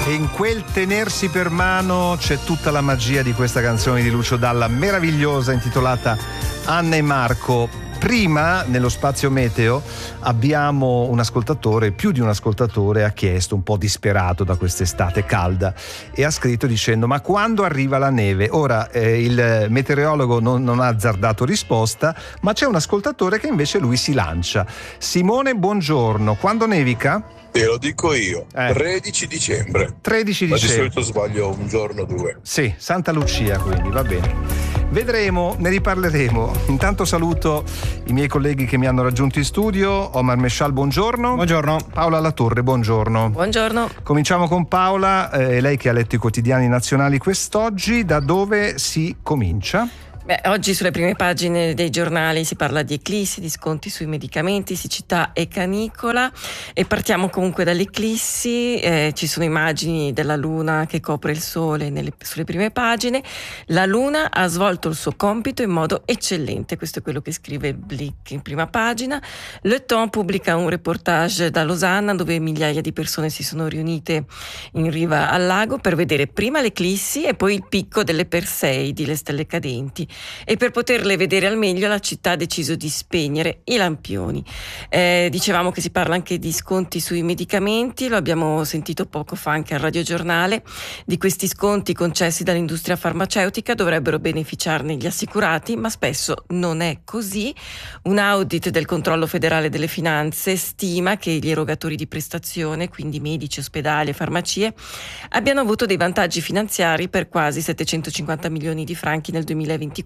E in quel tenersi per mano c'è tutta la magia di questa canzone di Lucio Dalla, meravigliosa, intitolata Anna e Marco. Prima, nello spazio meteo, abbiamo un ascoltatore, più di un ascoltatore, ha chiesto, un po' disperato da quest'estate calda, e ha scritto dicendo: ma quando arriva la neve? Ora il meteorologo non ha azzardato risposta, ma c'è un ascoltatore che invece lui si lancia. Simone, buongiorno. Quando nevica? Te lo dico io, 13 dicembre. 13 Ma dicembre. di solito sbaglio un giorno o due. Sì, Santa Lucia, quindi va bene. Vedremo, ne riparleremo. Intanto saluto i miei colleghi che mi hanno raggiunto in studio. Omar Mescial, buongiorno. Buongiorno. Paola Latorre, buongiorno. Buongiorno. Cominciamo con Paola, lei che ha letto i quotidiani nazionali quest'oggi. Da dove si comincia? Oggi sulle prime pagine dei giornali si parla di eclissi, di sconti sui medicamenti, siccità e canicola, e partiamo comunque dall'eclissi. Ci sono immagini della luna che copre il sole sulle prime pagine. La luna ha svolto il suo compito in modo eccellente, questo è quello che scrive Blick in prima pagina. Le Temps pubblica un reportage da Losanna dove migliaia di persone si sono riunite in riva al lago per vedere prima l'eclissi e poi il picco delle Perseidi, le stelle cadenti. E per poterle vedere al meglio la città ha deciso di spegnere i lampioni. Dicevamo che si parla anche di sconti sui medicamenti, lo abbiamo sentito poco fa anche al radiogiornale. Di questi sconti concessi dall'industria farmaceutica dovrebbero beneficiarne gli assicurati, ma spesso non è così. Un audit del controllo federale delle finanze stima che gli erogatori di prestazione, quindi medici, ospedali e farmacie, abbiano avuto dei vantaggi finanziari per quasi 750 milioni di franchi nel 2024.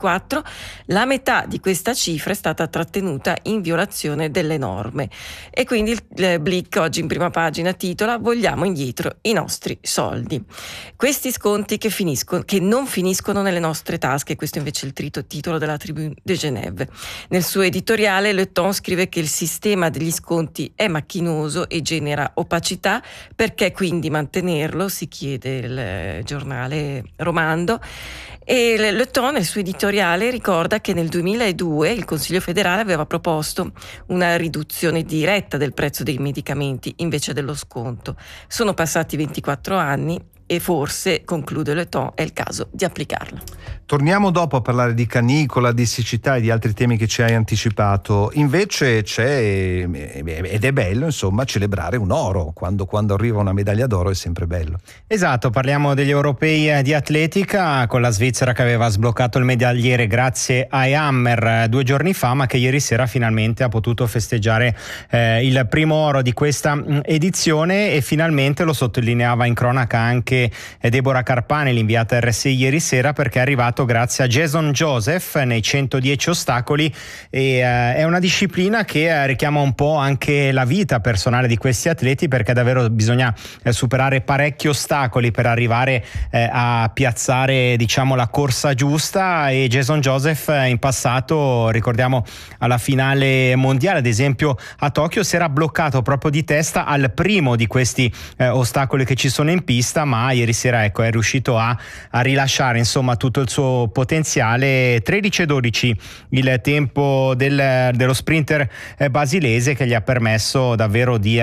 La metà di questa cifra è stata trattenuta in violazione delle norme. E quindi il Blick oggi in prima pagina titola: vogliamo indietro i nostri soldi. Questi sconti che non finiscono nelle nostre tasche, questo invece è il titolo della Tribune de Genève. Nel suo editoriale Le Temps scrive che il sistema degli sconti è macchinoso e genera opacità. Perché quindi mantenerlo? Si chiede il giornale romando. E Le Temps nel suo editoriale ricorda che nel 2002 il Consiglio federale aveva proposto una riduzione diretta del prezzo dei medicamenti invece dello sconto. Sono passati 24 anni e forse, conclude Le Temps, è il caso di applicarla. Torniamo dopo a parlare di canicola, di siccità e di altri temi che ci hai anticipato. Invece c'è, ed è bello insomma, celebrare un oro. Quando arriva una medaglia d'oro è sempre bello. Esatto, parliamo degli europei di atletica, con la Svizzera che aveva sbloccato il medagliere grazie ai Hammer 2 giorni fa, ma che ieri sera finalmente ha potuto festeggiare il primo oro di questa edizione, e finalmente lo sottolineava in cronaca anche Deborah Carpane, l'inviata RSI ieri sera, perché è arrivato grazie a Jason Joseph nei 110 ostacoli, e è una disciplina che richiama un po' anche la vita personale di questi atleti, perché davvero bisogna superare parecchi ostacoli per arrivare a piazzare, diciamo, la corsa giusta. E Jason Joseph in passato, ricordiamo alla finale mondiale ad esempio a Tokyo, si era bloccato proprio di testa al primo di questi ostacoli che ci sono in pista, ma ieri sera è riuscito a rilasciare insomma tutto il suo potenziale. 13:12 il tempo dello sprinter basilese, che gli ha permesso davvero di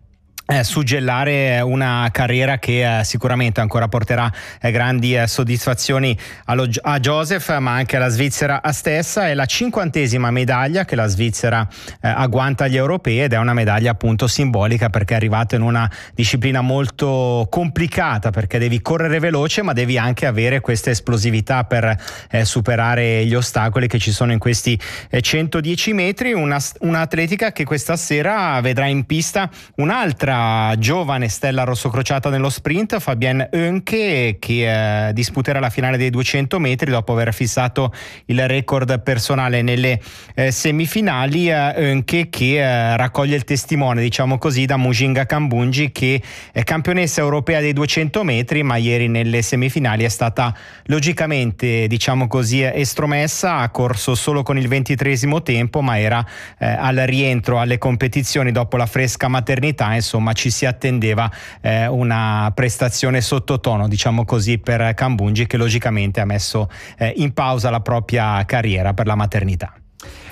suggellare una carriera che sicuramente ancora porterà grandi soddisfazioni a Joseph, ma anche alla Svizzera stessa. È la 50ª medaglia che la Svizzera agguanta agli europei, ed è una medaglia appunto simbolica, perché è arrivata in una disciplina molto complicata, perché devi correre veloce ma devi anche avere questa esplosività per superare gli ostacoli che ci sono in questi 110 metri. Un'atletica che questa sera vedrà in pista un'altra giovane stella rossocrociata nello sprint, Fabienne Oenke, che disputerà la finale dei 200 metri dopo aver fissato il record personale nelle semifinali. Oenke che raccoglie il testimone, diciamo così, da Mujinga Kambunji, che è campionessa europea dei 200 metri, ma ieri nelle semifinali è stata logicamente, diciamo così, estromessa. Ha corso solo con il 23° tempo, ma era al rientro alle competizioni dopo la fresca maternità. Insomma, ci si attendeva una prestazione sottotono, diciamo così, per Kambunji, che logicamente ha messo in pausa la propria carriera per la maternità.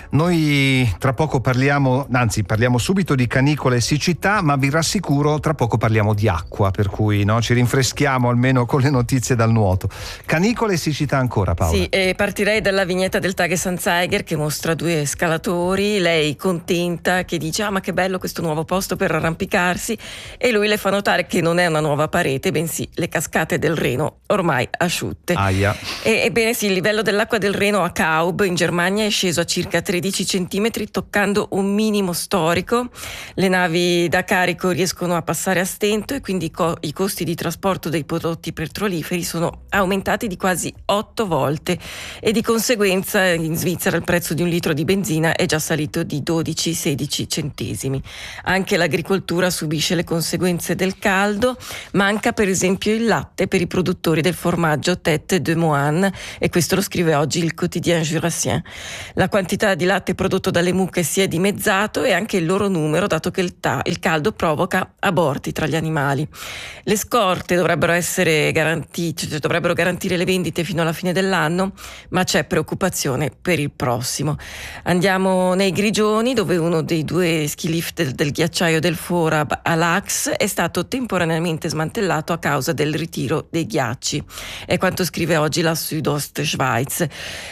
Noi tra poco parliamo subito di canicole e siccità, ma vi rassicuro, tra poco parliamo di acqua, per cui ci rinfreschiamo almeno con le notizie dal nuoto. Canicole e siccità ancora, Paola? Sì, e partirei dalla vignetta del Tagesanzeiger che mostra 2 scalatori, lei contenta che dice ma che bello questo nuovo posto per arrampicarsi, e lui le fa notare che non è una nuova parete, bensì le cascate del Reno ormai asciutte. Aia. Ebbene sì, il livello dell'acqua del Reno a Kaub in Germania è sceso a circa 13 centimetri, toccando un minimo storico. Le navi da carico riescono a passare a stento e quindi i costi di trasporto dei prodotti petroliferi sono aumentati di quasi 8 volte e di conseguenza in Svizzera il prezzo di un litro di benzina è già salito di 12-16 centesimi. Anche l'agricoltura subisce le conseguenze del caldo, manca per esempio il latte per i produttori del formaggio Tête de Moine, e questo lo scrive oggi il Quotidien Jurassien. La quantità di latte prodotto dalle mucche si è dimezzato e anche il loro numero, dato che il caldo provoca aborti tra gli animali. Le scorte dovrebbero garantire le vendite fino alla fine dell'anno, ma c'è preoccupazione per il prossimo. Andiamo nei Grigioni, dove uno dei 2 ski lift del ghiacciaio del Forab a Lax è stato temporaneamente smantellato a causa del ritiro dei ghiacci. È quanto scrive oggi la Südostschweiz.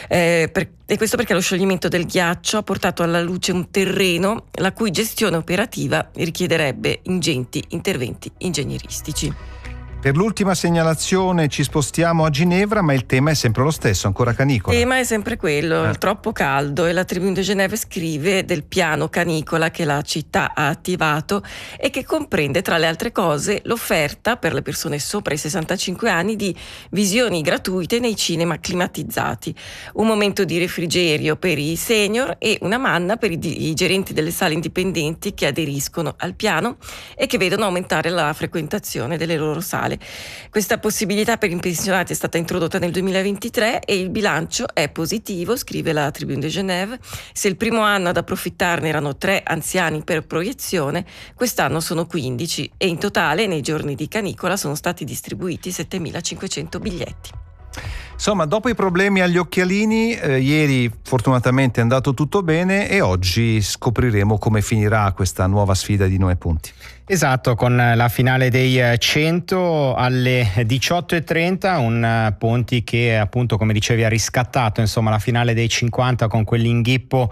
E questo perché lo scioglimento del ghiaccio ha portato alla luce un terreno la cui gestione operativa richiederebbe ingenti interventi ingegneristici. Per l'ultima segnalazione ci spostiamo a Ginevra, ma il tema è sempre lo stesso, ancora canicola. Il tema è sempre quello, il troppo caldo, e la Tribune de Genève scrive del piano canicola che la città ha attivato e che comprende, tra le altre cose, l'offerta per le persone sopra i 65 anni di visioni gratuite nei cinema climatizzati, un momento di refrigerio per i senior e una manna per i gerenti delle sale indipendenti che aderiscono al piano e che vedono aumentare la frequentazione delle loro sale. Questa possibilità per i pensionati è stata introdotta nel 2023 e il bilancio è positivo, scrive la Tribune de Genève. Se il primo anno ad approfittarne erano 3 anziani per proiezione, quest'anno sono 15 e in totale nei giorni di canicola sono stati distribuiti 7.500 biglietti. Insomma, dopo i problemi agli occhialini, ieri fortunatamente è andato tutto bene e oggi scopriremo come finirà questa nuova sfida di 9 punti. Esatto, con la finale dei 100 alle 18.30, un Ponti che appunto, come dicevi, ha riscattato la finale dei 50 con quell'inghippo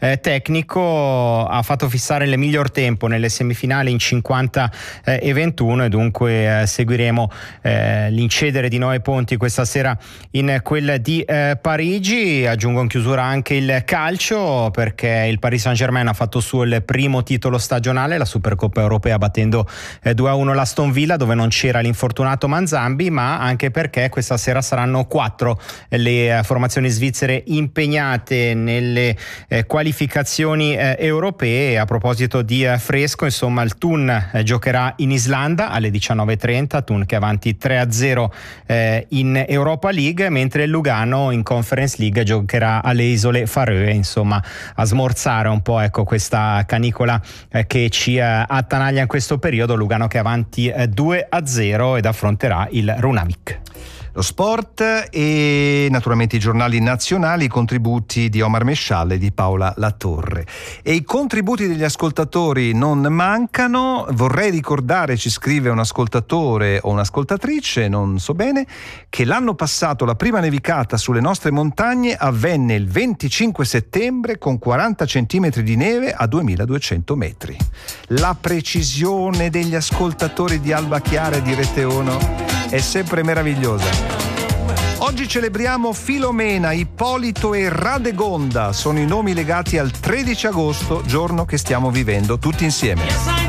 tecnico, ha fatto fissare il miglior tempo nelle semifinali in 50 e 21 e dunque seguiremo l'incedere di 9 Ponti questa sera in quel di Parigi. Aggiungo in chiusura anche il calcio, perché il Paris Saint-Germain ha fatto suo il primo titolo stagionale, la Supercoppa europea, battendo 2-1 l'Aston Villa, dove non c'era l'infortunato Manzambi, ma anche perché questa sera saranno 4 le formazioni svizzere impegnate nelle qualificazioni europee. A proposito di fresco, il Thun giocherà in Islanda alle 19.30, Thun che è avanti 3-0 in Europa League, mentre il Lugano in Conference League giocherà alle Isole Faroe, a smorzare un po' questa canicola che ci attanaglia in questo periodo. Lugano che è avanti 2-0 ed affronterà il Runavik. Lo sport e naturalmente i giornali nazionali, i contributi di Omar Mescial e di Paola Latorre. E i contributi degli ascoltatori non mancano. Vorrei ricordare, ci scrive un ascoltatore o un'ascoltatrice, non so bene, che l'anno passato la prima nevicata sulle nostre montagne avvenne il 25 settembre con 40 centimetri di neve a 2200 metri. La precisione degli ascoltatori di Alba Chiara e di Rete 1 è sempre meravigliosa. Oggi celebriamo Filomena, Ippolito e Radegonda, sono i nomi legati al 13 agosto, giorno che stiamo vivendo tutti insieme.